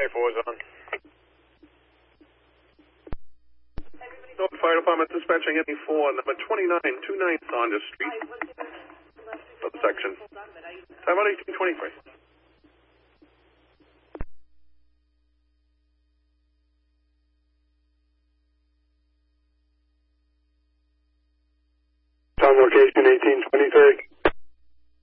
1824 is on. North Fire Department dispatching any 4, number 2929 Saunders Street. Subsection. Time out 1823. On location 1823.